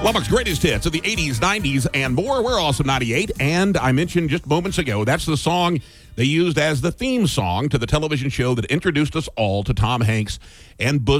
Lubbock's greatest hits of the 80s, 90s, and more. We're Awesome 98, and I mentioned just moments ago, that's the song they used as the theme song to the television show that introduced us all to Tom Hanks and